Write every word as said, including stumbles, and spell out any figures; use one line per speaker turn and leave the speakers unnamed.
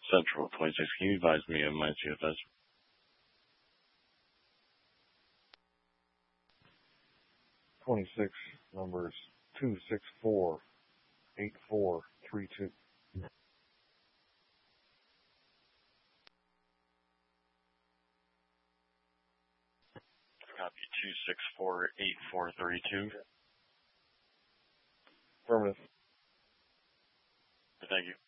Central twenty-six. Can you advise me of my C F S?
twenty-six, numbers two six four eight four three two.
Copy two six four eight four three two.
Affirmative.
Thank you.